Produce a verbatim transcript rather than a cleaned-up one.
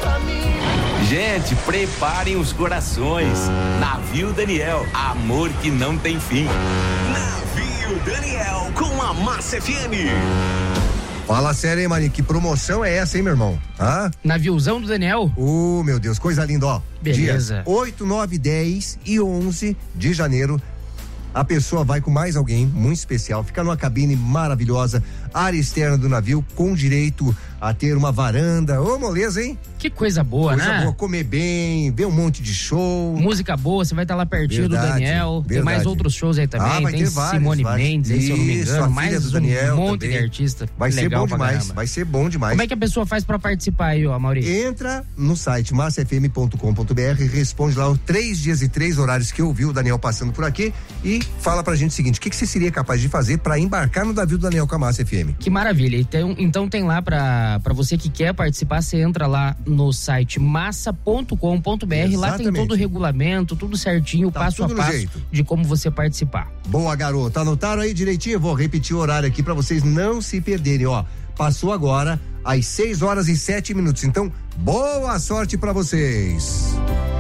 Gente, preparem os corações. Navio Daniel, amor que não tem fim. Navio Daniel com a Massa F M. Fala sério, hein, Mani? Que promoção é essa, hein, meu irmão? Ah? Naviozão do Daniel? Oh, meu Deus, coisa linda, ó. Beleza. Dias oito, nove, dez e onze de janeiro. A pessoa vai com mais alguém muito especial, fica numa cabine maravilhosa, área externa do navio, com direito a ter uma varanda. Ô, moleza, hein? Que coisa boa, coisa né? Coisa boa, comer bem, ver um monte de show. Música boa, você vai estar lá pertinho verdade, do Daniel. Verdade. Tem mais outros shows aí também. Ah, vai tem ter vários, Simone vários. Mendes, aí, se eu não me engano. Isso, mais do Daniel um monte também. de artista. Vai ser legal bom demais, caramba. vai ser bom demais. Como é que a pessoa faz pra participar aí, ó, Maurício? Entra no site massa f m ponto com ponto b r, responde lá os três dias e três horários que eu vi o Daniel passando por aqui e fala pra gente o seguinte: o que, que você seria capaz de fazer pra embarcar no navio do Daniel com a Massa F M? Que maravilha. Então, então tem lá pra, pra você que quer participar, você entra lá no site massa ponto com ponto b r. Lá tem todo o regulamento, tudo certinho, tá passo a passo jeito. De como você participar. Boa, garoto. Anotaram aí direitinho? Vou repetir o horário aqui pra vocês não se perderem, ó. Passou agora às seis horas e sete minutos. Então, boa sorte pra vocês.